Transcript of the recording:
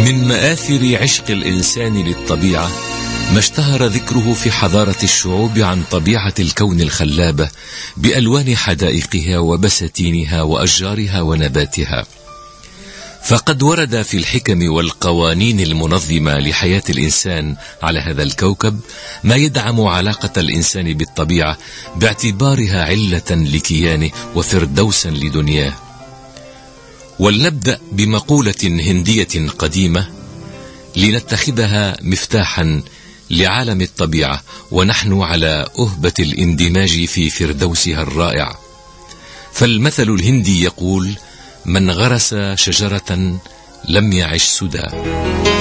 من مآثر عشق الإنسان للطبيعة ما اشتهر ذكره في حضارة الشعوب عن طبيعة الكون الخلابة بألوان حدائقها وبساتينها وأشجارها ونباتها. فقد ورد في الحكم والقوانين المنظمة لحياة الإنسان على هذا الكوكب ما يدعم علاقة الإنسان بالطبيعة باعتبارها علة لكيانه وفردوسا لدنياه. ولنبدأ بمقولة هندية قديمة لنتخذها مفتاحا لعالم الطبيعة ونحن على أهبة الاندماج في فردوسها الرائع. فالمثل الهندي يقول: من غرس شجرة لم يعش سدى.